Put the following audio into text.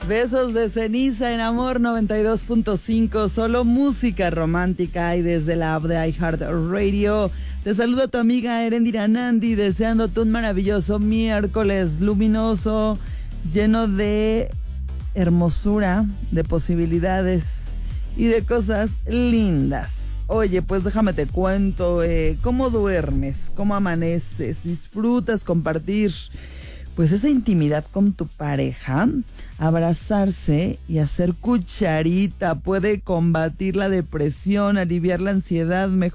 Besos de ceniza en Amor 92.5, solo música romántica y desde la app de iHeartRadio. Te saluda tu amiga Erendira Nandi, deseándote un maravilloso miércoles luminoso, lleno de hermosura, de posibilidades y de cosas lindas. Oye, pues déjame te cuento, ¿cómo duermes? ¿Cómo amaneces? ¿Disfrutas compartir pues esa intimidad con tu pareja? Abrazarse y hacer cucharita puede combatir la depresión, aliviar la ansiedad,